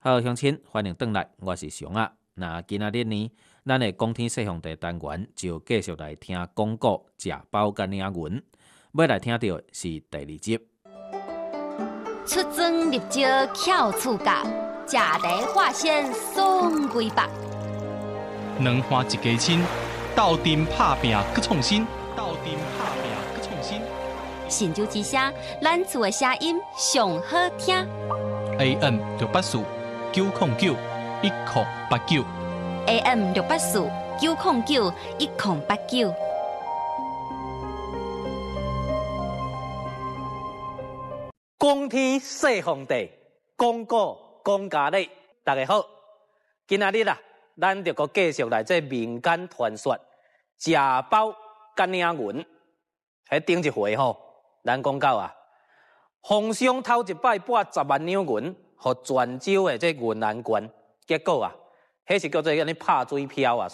好，乡亲，欢迎回来，我是熊啊。那今仔日呢，咱的讲天说皇帝单元就继续来听讲古食包甲领文。要来听到的是第2集。 出征入招巧处教，食茶化仙送归白。 两花一家亲，斗阵拍拼搁创新，斗阵拍拼搁创新。 神州之声，咱厝的声音上好听。 AM 684-909-1089 AM 684-909-1089。 讲天说皇帝，讲古讲家历。大家好，今仔日咱就继续来这民间传说食包甲领银。迄顶一回咱讲到皇上头一摆拨10万两银，互泉州的这云南县，结果迄是叫做安尼拍水漂